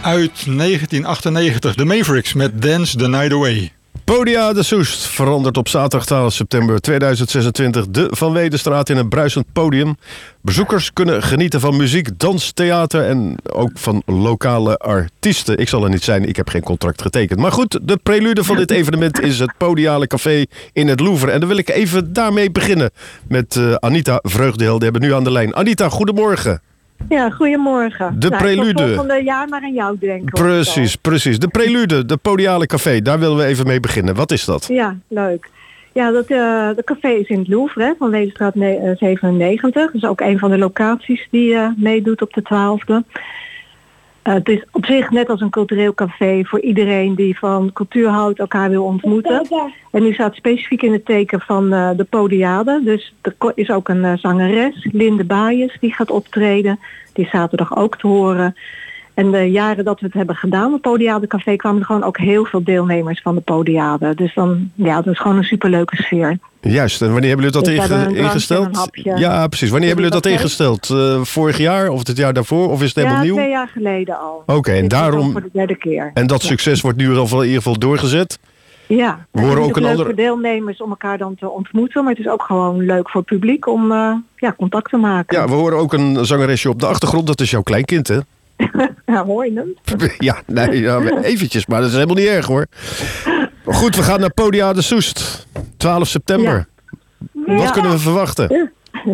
uit 1998. De Mavericks met Dance the Night Away. Podia de Soest verandert op zaterdag 12 september 2026 de Van Wedestraat in een bruisend podium. Bezoekers kunnen genieten van muziek, dans, theater en ook van lokale artiesten. Ik zal er niet zijn, ik heb geen contract getekend. Maar goed, de prelude van dit evenement is het Podiale Café in het Louvre. En dan wil ik even daarmee beginnen met Anita Vreugdehel. Die hebben we nu aan de lijn. Anita, goedemorgen. Ja, goedemorgen. De prelude. Ik zal volgende jaar maar aan jou denken. Precies. De prelude, de Podiale Café, daar willen we even mee beginnen. Wat is dat? Ja, leuk. Ja, de café is in het Louvre, hè, van Wedestraat 97. Dat is ook een van de locaties die meedoet op de 12e. Het is op zich net als een cultureel café voor iedereen die van cultuur houdt, elkaar wil ontmoeten. En die staat specifiek in het teken van de Podiade. Dus er is ook een zangeres, Linde Baaiers, die gaat optreden. Die is zaterdag ook te horen. En de jaren dat we het hebben gedaan, het Podiade Café, kwamen er gewoon ook heel veel deelnemers van de Podiade. Dus dan, ja, dat is gewoon een superleuke sfeer. Juist, en wanneer hebben jullie dat ingesteld? Ja, precies. Wanneer hebben jullie dat ingesteld? Vorig jaar of het jaar daarvoor? Of is het helemaal nieuw? 2 jaar geleden al. Oké, en daarom. Voor de 3e keer. En dat succes wordt nu in ieder geval doorgezet? Ja, we horen ook een leuke andere deelnemers om elkaar dan te ontmoeten. Maar het is ook gewoon leuk voor het publiek om contact te maken. Ja, we horen ook een zangeresje op de achtergrond. Dat is jouw kleinkind, hè? Ja, hoor je hem? Ja, nee, eventjes, maar dat is helemaal niet erg, hoor. Goed, we gaan naar Podia de Soest. 12 september. Ja. Wat kunnen we verwachten?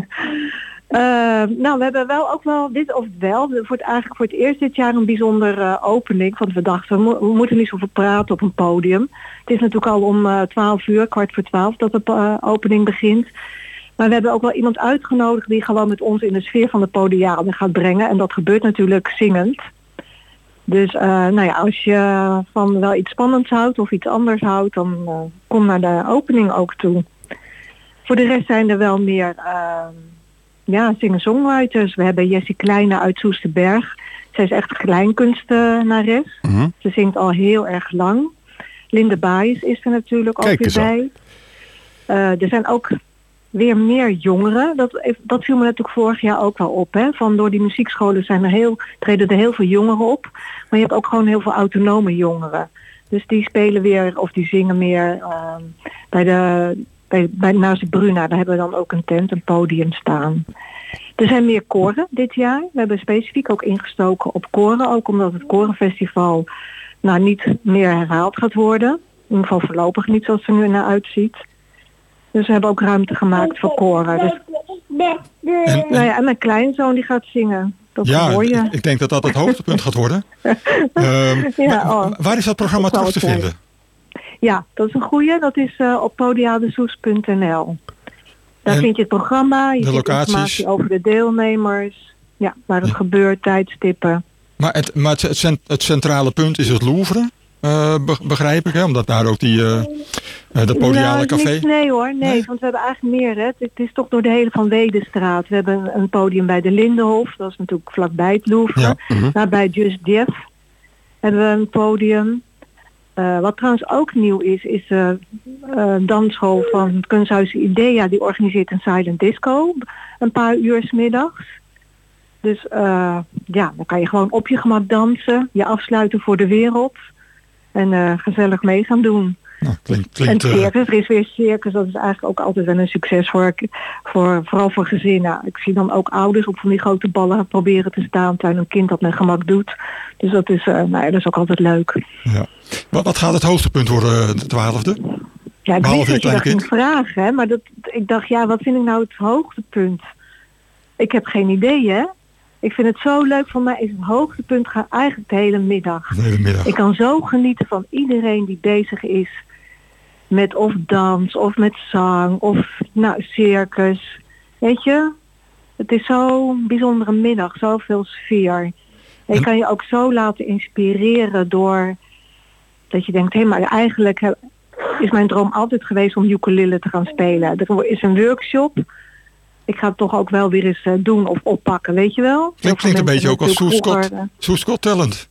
We hebben eigenlijk voor het eerst dit jaar een bijzondere opening. Want we dachten, we moeten niet zoveel praten op een podium. Het is natuurlijk al om 12 uur, 11:45, dat de opening begint. Maar we hebben ook wel iemand uitgenodigd die gewoon met ons in de sfeer van de Podiade gaat brengen. En dat gebeurt natuurlijk zingend. Dus als je van wel iets spannends houdt of iets anders houdt, dan kom naar de opening ook toe. Voor de rest zijn er wel meer singer-songwriters. We hebben Jessie Kleine uit Soesterberg. Zij is echt een kleinkunstenares. Mm-hmm. Ze zingt al heel erg lang. Linde Baaiers is er natuurlijk ook weer bij. Er zijn ook weer meer jongeren. Dat viel me natuurlijk vorig jaar ook wel op. Hè? Van door die muziekscholen treden er heel veel jongeren op. Maar je hebt ook gewoon heel veel autonome jongeren. Dus die spelen weer of die zingen meer bij naast Bruna. Daar hebben we dan ook een tent, een podium staan. Er zijn meer koren dit jaar. We hebben specifiek ook ingestoken op koren. Ook omdat het korenfestival niet meer herhaald gaat worden. In ieder geval voorlopig niet zoals het er nu naar uitziet. Dus we hebben ook ruimte gemaakt voor koren. Dus, en mijn kleinzoon die gaat zingen. Dat hoor je. Ik denk dat dat het hoogtepunt gaat worden. Waar is dat programma terug te vinden? Ja, dat is een goeie. Dat is op podiadesoes.nl. Daar vind je het programma. Je ziet informatie over de deelnemers. Ja, waar het gebeurt, tijdstippen. Maar het centrale punt is het Louvre. Begrijp ik, hè? Omdat daar ook de Podiale Café... Nee, want we hebben eigenlijk meer. Hè? Het is toch door de hele Van Wedestraat. We hebben een podium bij de Lindenhof. Dat is natuurlijk vlakbij het Louvre. Ja. Mm-hmm. Maar bij Just Jeff hebben we een podium. Wat trouwens ook nieuw is de dansschool van het kunsthuis Idea. Die organiseert een silent disco. Een paar uur 's middags. Dus dan kan je gewoon op je gemak dansen. Je afsluiten voor de wereld. En gezellig mee gaan doen. Nou, klinkt, en circus, er is weer circus. Dat is eigenlijk ook altijd wel een succes vooral voor gezinnen. Ik zie dan ook ouders op van die grote ballen proberen te staan terwijl een kind dat met gemak doet. Dus dat is, dat is ook altijd leuk. Ja. Wat gaat het hoogtepunt worden de 12e? Ja, ik wist dat je dat ging vragen. Hè? Maar ik dacht, wat vind ik nou het hoogtepunt? Ik heb geen idee, hè? Ik vind het zo leuk. Voor mij is het hoogtepunt eigenlijk de hele middag. Ik kan zo genieten van iedereen die bezig is met of dans of met zang of circus. Weet je? Het is zo'n bijzondere middag. Zoveel sfeer. En je kan je ook zo laten inspireren door dat je denkt, maar eigenlijk is mijn droom altijd geweest om ukulele te gaan spelen. Er is een workshop. Ik ga het toch ook wel weer eens doen of oppakken, weet je wel? Klinkt een beetje ook als Soes Got Talent.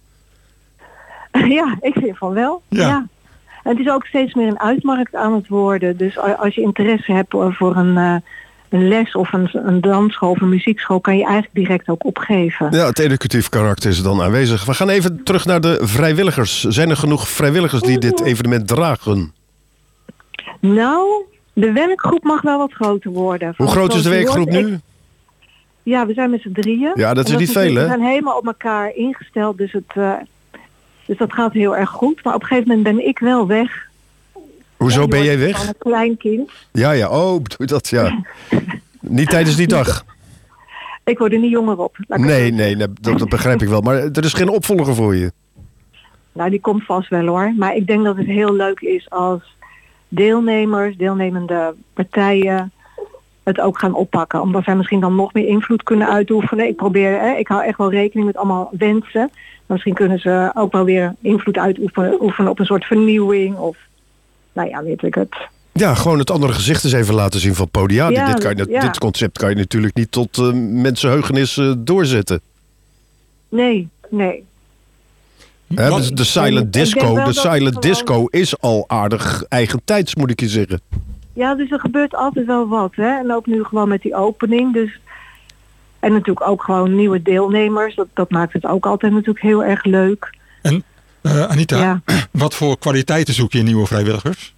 Ja, ik vind van wel. Ja. En het is ook steeds meer een uitmarkt aan het worden. Dus als je interesse hebt voor een een les of een dansschool of een muziekschool kan je eigenlijk direct ook opgeven. Ja, het educatief karakter is dan aanwezig. We gaan even terug naar de vrijwilligers. Zijn er genoeg vrijwilligers die dit evenement dragen? Nou, de werkgroep mag wel wat groter worden. Hoe groot is de werkgroep nu? Ja, we zijn met z'n 3. Ja, dat is niet veel, hè? We zijn helemaal op elkaar ingesteld, dus dat gaat heel erg goed. Maar op een gegeven moment ben ik wel weg. Hoezo ben jij weg? Van een klein kind. Ja, bedoel je dat, ja. Niet tijdens die dag. Ik word er niet jonger op. Nee, dat begrijp ik wel. Maar er is geen opvolger voor je. Nou, die komt vast wel hoor. Maar ik denk dat het heel leuk is als deelnemende partijen het ook gaan oppakken. Omdat zij misschien dan nog meer invloed kunnen uitoefenen. Ik hou echt wel rekening met allemaal wensen. Maar misschien kunnen ze ook wel weer invloed uitoefenen op een soort vernieuwing. Of, nou ja, weet ik het. Ja, gewoon het andere gezicht eens even laten zien van Podia. Ja, dit concept kan je natuurlijk niet tot mensenheugenis doorzetten. Nee. De silent disco is al aardig eigentijds, moet ik je zeggen. Ja, dus er gebeurt altijd wel wat. Hè? En ook nu gewoon met die opening. Dus. En natuurlijk ook gewoon nieuwe deelnemers. Dat maakt het ook altijd natuurlijk heel erg leuk. En Anita, wat voor kwaliteiten zoek je in nieuwe vrijwilligers?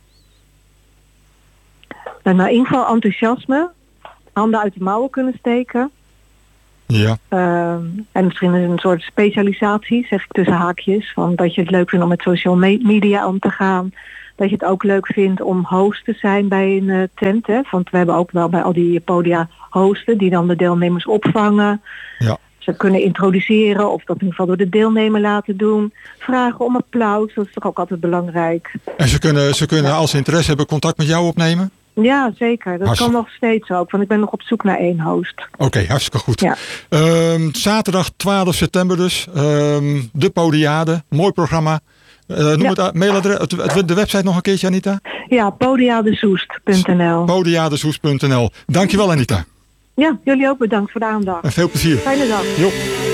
Nou, in ieder geval enthousiasme. Handen uit de mouwen kunnen steken. Ja. En misschien een soort specialisatie, zeg ik tussen haakjes. Van dat je het leuk vindt om met social media om te gaan. Dat je het ook leuk vindt om host te zijn bij een tent. Hè? Want we hebben ook wel bij al die podia hosten die dan de deelnemers opvangen. Ja. Ze kunnen introduceren of dat in ieder geval door de deelnemer laten doen. Vragen om applaus, dat is toch ook altijd belangrijk. En ze kunnen als ze interesse hebben contact met jou opnemen? Ja, zeker. Dat kan nog steeds ook, want ik ben nog op zoek naar 1 host. Oké, hartstikke goed. Ja. Zaterdag 12 september dus. De Podiade. Mooi programma. Noem het mailadres, de website nog een keertje, Anita? Ja, podiadesoest.nl. Podiadesoest.nl. Dankjewel, Anita. Ja, jullie ook bedankt voor de aandacht. En veel plezier. Fijne dag. Jo.